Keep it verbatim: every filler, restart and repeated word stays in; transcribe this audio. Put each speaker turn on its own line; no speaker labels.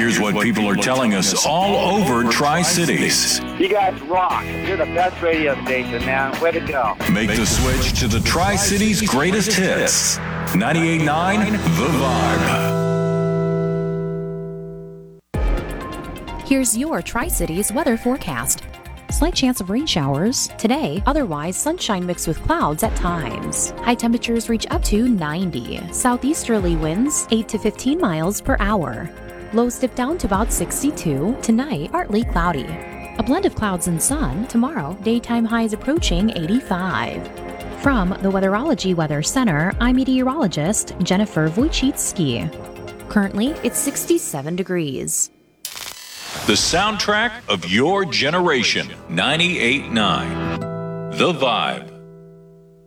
here's what people are telling us all over Tri-Cities.
You guys rock. You're the best radio station, man. Way to go.
Make the switch to the Tri-Cities greatest hits. ninety-eight point nine The Vibe.
Here's your Tri-Cities weather forecast. Slight chance of rain showers today, otherwise sunshine mixed with clouds at times. High temperatures reach up to ninety. Southeasterly winds eight to fifteen miles per hour. Lows dip down to about sixty-two. Tonight, partly cloudy. A blend of clouds and sun. Tomorrow, daytime highs approaching eighty-five. From the Weatherology Weather Center, I'm meteorologist Jennifer Wojcicki. Currently, it's sixty-seven degrees.
The soundtrack of your generation. ninety-eight point nine The Vibe.